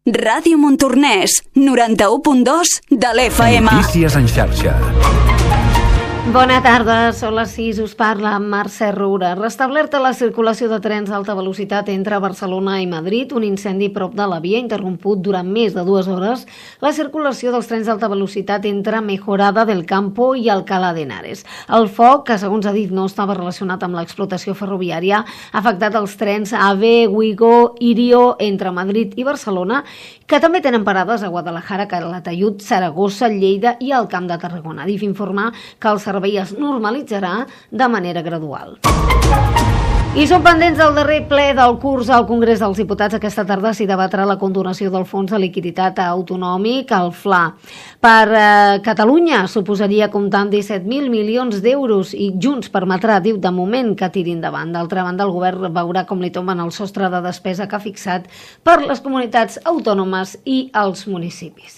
Ràdio Montornès, 91.2 de l'FM. Notícies en xarxa. Bona tarda, són les 6, us parla Mercè Roura. Restablerta la circulació de trens d'alta velocitat entre Barcelona i Madrid. Un incendi prop de la via ha interromput durant més de 2 hores la circulació dels trens d'alta velocitat entre Mejorada del Campo i Alcalá de Henares. El foc, que segons ha dit no estava relacionat amb l'explotació ferroviària, ha afectat els trens AVE, Ouigo, Irio entre Madrid i Barcelona, que també tenen parades a Guadalajara, Calatayud, Saragossa, Lleida i al Camp de Tarragona. DIF informa que el servei es normalitzarà de manera gradual. I som pendents del darrer ple del curs al Congrés dels Diputats. Aquesta tarda s'hi debatrà la condonació del Fons de Liquiditat Autonòmic, el FLA. Per Catalunya suposaria comptar amb 17.000 milions d'euros i Junts permetrà, diu, de moment que tiri endavant. D'altra banda, el govern veurà com li tomben el sostre de despesa que ha fixat per les comunitats autònomes i els municipis.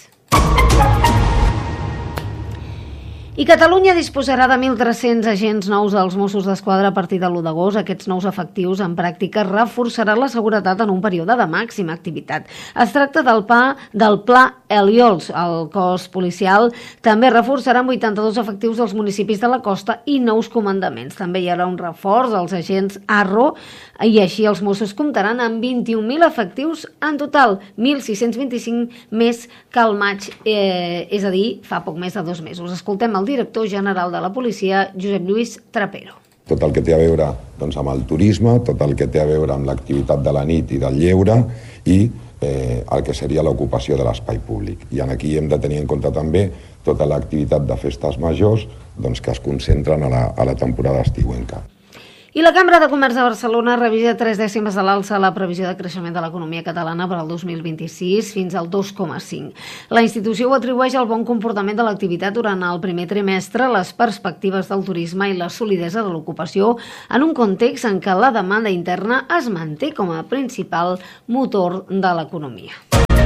I Catalunya disposarà de 1.300 agents nous als Mossos d'Esquadra a partir de l'1 d'agost. Aquests nous efectius en pràctica reforçaran la seguretat en un període de màxima activitat. Es tracta del Pla Heliols. El cos policial també reforçarà 82 efectius dels municipis de la costa i nous comandaments. També hi haurà un reforç als agents ARRO i així els Mossos comptaran amb 21.000 efectius en total, 1.625 més que al maig, és a dir, fa poc més de 2 mesos. Escoltem el director general de la policia, Josep Lluís Trapero. Tot el que té a veure amb el turisme, tot el que té a veure amb l'activitat de la nit i del lleure i el que seria l'ocupació de l'espai públic. I aquí hem de tenir en compte també tota l'activitat de festes majors que es concentren a la temporada estiuenca. I la Cambra de Comerç de Barcelona revisa 3 dècimes de l'alça la previsió de creixement de l'economia catalana per al 2026 fins al 2,5. La institució ho atribueix al bon comportament de l'activitat durant el primer trimestre, les perspectives del turisme i la solidesa de l'ocupació en un context en què la demanda interna es manté com a principal motor de l'economia.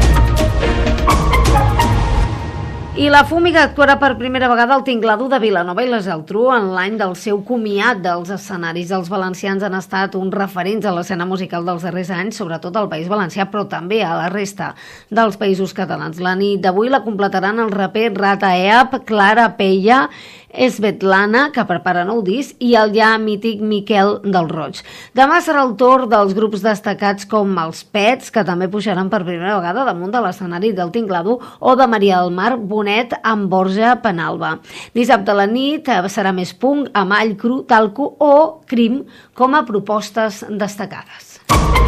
I la Fúmiga actuarà per primera vegada al Tinglado de Vilanova i la Geltrú en l'any del seu comiat dels escenaris. Els valencians han estat uns referents a l'escena musical dels darrers anys, sobretot al País Valencià, però també a la resta dels països catalans. La nit d'avui la completaran el raper Rata Eap, Clara Peia, Svetlana, que prepara nou disc, i el ja mític Miquel del Roig. Demà serà el torn dels grups destacats com els Pets, que també pujaran per primera vegada damunt de l'escenari del Tinglado, o de Maria del Mar Bonet amb Borja Penalba. Dissabte a la nit serà més punk, amb All Cru, Talco o Crim com a propostes destacades.